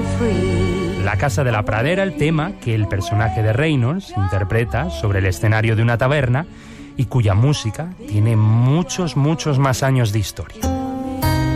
La Casa de la Pradera, el tema que el personaje de Reynolds interpreta sobre el escenario de una taberna y cuya música tiene muchos más años de historia.